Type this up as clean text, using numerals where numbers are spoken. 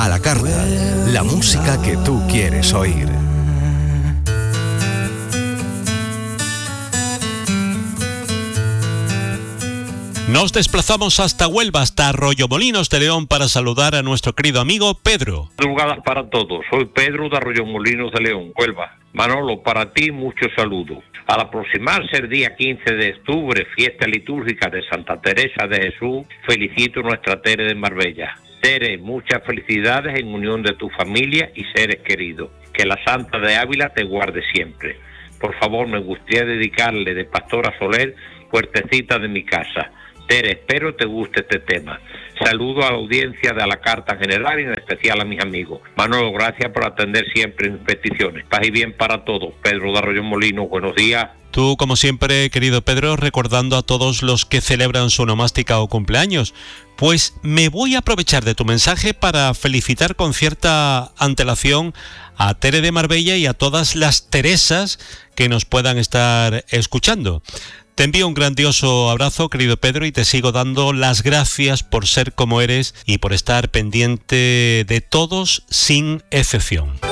A la carta, la música que tú quieres oír. Nos desplazamos hasta Huelva, hasta Arroyomolinos de León, para saludar a nuestro querido amigo Pedro. Madrugadas para todos, soy Pedro de Arroyomolinos de León, Huelva. Manolo, para ti muchos saludos. Al aproximarse el día 15 de octubre, fiesta litúrgica de Santa Teresa de Jesús, felicito a nuestra Tere de Marbella. Tere, muchas felicidades en unión de tu familia y seres queridos. Que la Santa de Ávila te guarde siempre. Por favor, me gustaría dedicarle de Pastora Soler, Puertecita de mi casa. Tere, espero te guste este tema. Saludo a la audiencia de A la Carta en general y en especial a mis amigos. Manolo, gracias por atender siempre mis peticiones. Paz y bien para todos. Pedro de Arroyomolinos, buenos días. Tú, como siempre, querido Pedro, recordando a todos los que celebran su onomástica o cumpleaños. Pues me voy a aprovechar de tu mensaje para felicitar con cierta antelación a Tere de Marbella y a todas las Teresas que nos puedan estar escuchando. Te envío un grandioso abrazo, querido Pedro, y te sigo dando las gracias por ser como eres y por estar pendiente de todos sin excepción.